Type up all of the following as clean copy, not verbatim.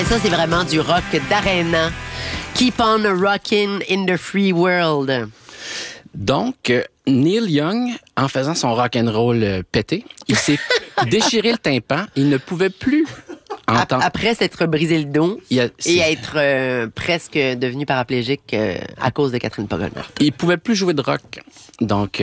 et ça, c'est vraiment du rock d'arena. Keep on rockin' in the free world. Donc, Neil Young, en faisant son rock'n'roll pété, il s'est déchiré le tympan. Il ne pouvait plus entendre. Après s'être brisé le dos et être presque devenu paraplégique à cause de Catherine Pagonna. Il pouvait plus jouer de rock. Donc,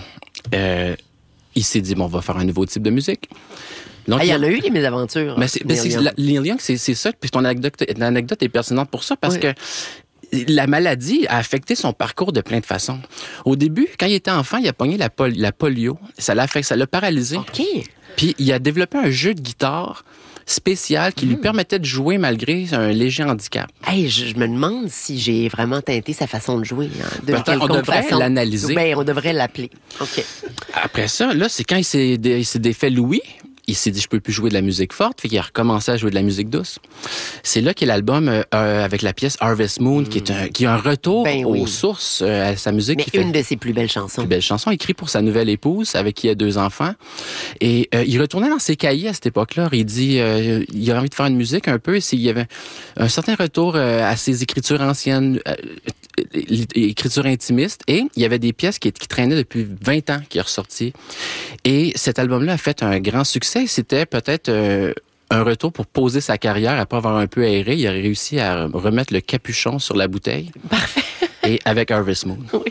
il s'est dit, bon, on va faire un nouveau type de musique. Donc, il y en a eu des mésaventures. Mais Neil Young, c'est ça. Puis ton anecdote est pertinente pour ça parce que la maladie a affecté son parcours de plein de façons. Au début, quand il était enfant, il a pogné la polio. Ça l'a paralysé. OK. Puis il a développé un jeu de guitare spécial qui lui permettait de jouer malgré un léger handicap. Hey, je me demande si j'ai vraiment teinté sa façon de jouer. On devrait l'analyser. Ben, on devrait l'appeler. OK. Après ça, là, c'est quand il s'est défait Louis. Il s'est dit, je peux plus jouer de la musique forte, fait qu'il a recommencé à jouer de la musique douce. C'est là qu'est l'album avec la pièce Harvest Moon, qui a un retour aux sources, à sa musique. Mais une de ses plus belles chansons. Plus belle chanson, écrite pour sa nouvelle épouse, avec qui il a 2 enfants. Et il retournait dans ses cahiers à cette époque-là. Il dit, il a envie de faire une musique un peu, il y avait un certain retour à ses écritures anciennes, écriture intimiste, et il y avait des pièces qui traînaient depuis 20 ans qui est ressorti. Et cet album-là a fait un grand succès. C'était peut-être un retour pour poser sa carrière après avoir un peu aéré. Il a réussi à remettre le capuchon sur la bouteille. Parfait. Et avec Harvest Moon. Oui.